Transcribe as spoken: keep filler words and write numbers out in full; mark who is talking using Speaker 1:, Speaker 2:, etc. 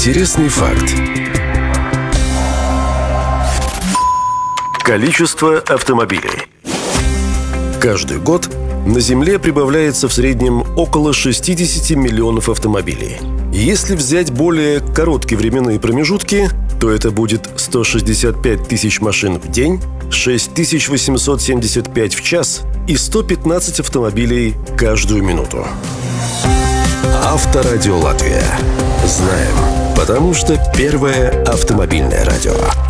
Speaker 1: Интересный факт. Количество автомобилей. Каждый год на Земле прибавляется в среднем около шестьдесят миллионов автомобилей. Если взять более короткие временные промежутки, то это будет сто шестьдесят пять тысяч машин в день, шесть тысяч восемьсот семьдесят пять в час и сто пятнадцать автомобилей каждую минуту. Авторадио Латвия. Знаем, потому что первое автомобильное радио.